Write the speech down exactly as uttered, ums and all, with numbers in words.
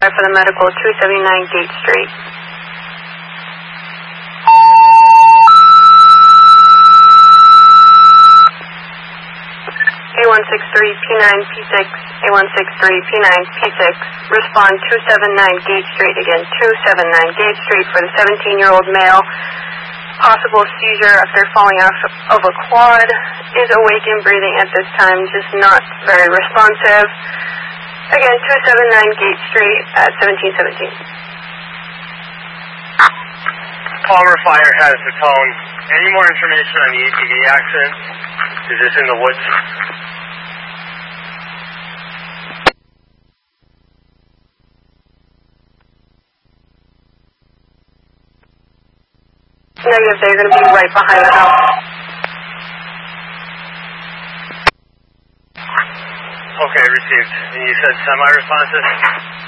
for the medical, two seventy-nine Gate Street. A one six three P nine P six, A one six three P nine P six, respond two seventy-nine Gate Street, again two seventy-nine Gate Street for the seventeen-year-old male. Possible seizure after falling off of a quad, is awake and breathing at this time, just not very responsive. Again, two seventy-nine Gate Street at seventeen seventeen. Palmer Fire has the tone. Any more information on the A T V accident? Is this in the woods? Negative, they're going to be right behind the house. Okay, received. And you said semi-responsive?